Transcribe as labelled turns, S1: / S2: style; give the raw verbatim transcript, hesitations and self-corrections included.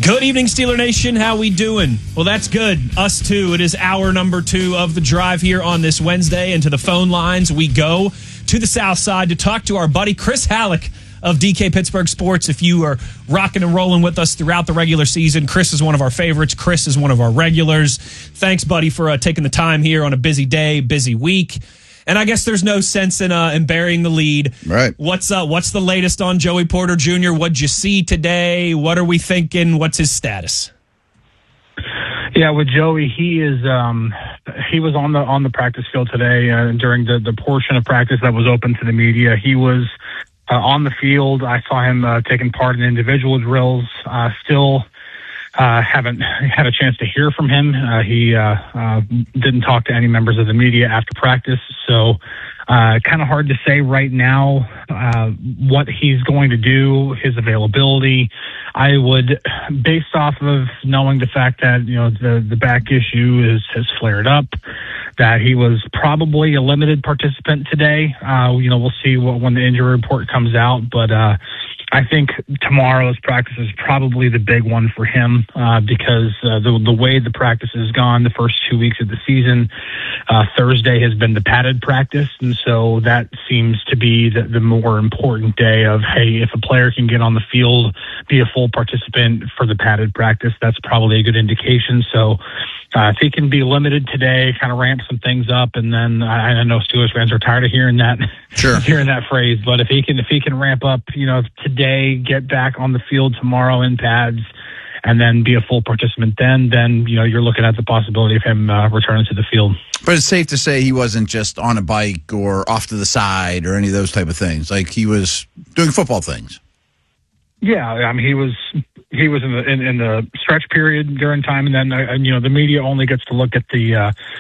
S1: Good evening, Steeler Nation. How we doing? Well, that's good. Us too. It is hour number two of the drive here on this Wednesday, and to the phone lines we go to the South Side to talk to our buddy Chris Halleck of D K Pittsburgh Sports. If you are rocking and rolling with us throughout the regular season, Chris is one of our favorites. Chris is one of our regulars. Thanks, buddy, for uh, taking the time here on a busy day, busy week. And I guess there's no sense in uh, in burying the lead.
S2: Right.
S1: What's uh, what's the latest on Joey Porter Junior? What'd you see today? What are we thinking? What's his status?
S3: Yeah, with Joey, he is um, he was on the on the practice field today uh, during the, the portion of practice that was open to the media. He was uh, on the field. I saw him uh, taking part in individual drills. Uh, still uh, haven't had a chance to hear from him. Uh, he uh, uh, didn't talk to any members of the media after practice, so uh, kind of hard to say right now uh, what he's going to do, his availability. I would, based off of knowing the fact that, you know, the, the back issue is, has flared up, that he was probably a limited participant today. Uh, you know, we'll see what, when the injury report comes out, but uh, I think tomorrow's practice is probably the big one for him uh, because uh, the, the way the practice has gone the first two weeks of the season, uh, Thursday has been the padded practice, and so that seems to be the, the more important day of, hey, if a player can get on the field, be a full participant for the padded practice, that's probably a good indication. So uh, if he can be limited today, kind of ramp some things up, and then I, I know Steelers fans are tired of hearing that,
S2: sure.
S3: hearing that phrase, but if he can, if he can ramp up, you know, today, get back on the field tomorrow in pads, and then be a full participant then, then, you know, you're looking at the possibility of him uh, returning to the field.
S2: But it's safe to say he wasn't just on a bike or off to the side or any of those type of things. Like, he was doing football things.
S3: Yeah, I mean, he was he was in the in, in the stretch period during time, and then uh, you know, the media only gets to look at the uh,